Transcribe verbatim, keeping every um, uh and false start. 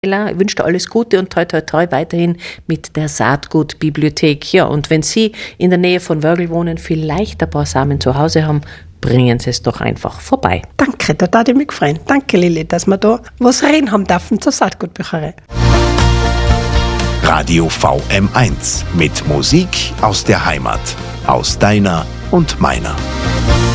Ich wünsche dir alles Gute und toi toi toi weiterhin mit der Saatgutbibliothek. Ja, und wenn Sie in der Nähe von Wörgl wohnen, vielleicht ein paar Samen zu Hause haben, bringen Sie es doch einfach vorbei. Danke, da darf ich mich freuen. Danke, Lilli, dass wir da was reden haben dürfen zur Saatgutbücherei. Radio V M eins mit Musik aus der Heimat, aus deiner und meiner.